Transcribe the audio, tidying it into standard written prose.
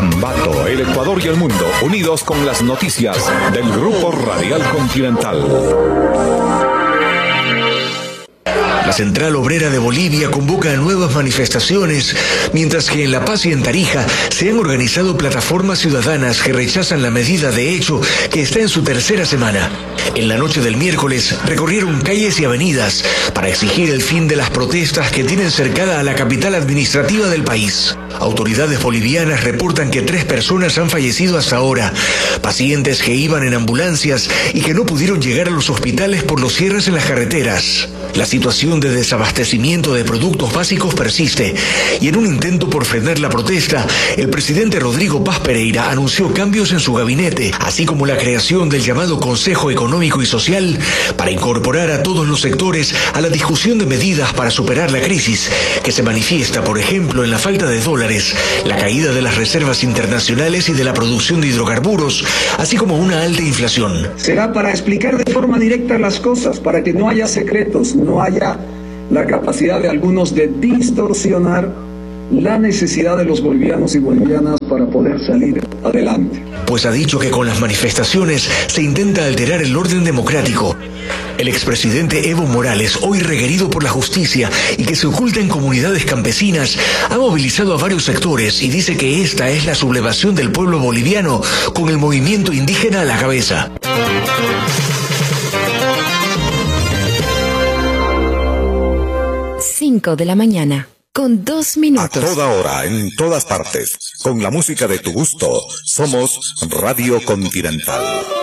Ambato, el Ecuador y el mundo, unidos con las noticias del Grupo Radial Continental. La Central Obrera de Bolivia convoca a nuevas manifestaciones, mientras que en La Paz y en Tarija se han organizado plataformas ciudadanas que rechazan la medida de hecho que está en su tercera semana. En la noche del miércoles recorrieron calles y avenidas para exigir el fin de las protestas que tienen cercada a la capital administrativa del país. Autoridades bolivianas reportan que 3 personas han fallecido hasta ahora, pacientes que iban en ambulancias y que no pudieron llegar a los hospitales por los cierres en las carreteras. La situación de desabastecimiento de productos básicos persiste y en un intento por frenar la protesta, el presidente Rodrigo Paz Pereira anunció cambios en su gabinete, así como la creación del llamado Consejo Económico y Social para incorporar a todos los sectores a la discusión de medidas para superar la crisis, que se manifiesta, por ejemplo, en la falta de dólares, la caída de las reservas internacionales y de la producción de hidrocarburos, así como una alta inflación. Será para explicar de forma directa las cosas, para que no haya secretos, no haya la capacidad de algunos de distorsionar la necesidad de los bolivianos y bolivianas para poder salir adelante. Pues ha dicho que con las manifestaciones se intenta alterar el orden democrático. El expresidente Evo Morales, hoy requerido por la justicia y que se oculta en comunidades campesinas, ha movilizado a varios sectores y dice que esta es la sublevación del pueblo boliviano con el movimiento indígena a la cabeza. 5 de la mañana, con 2 minutos. A toda hora, en todas partes, con la música de tu gusto, somos Radio Continental.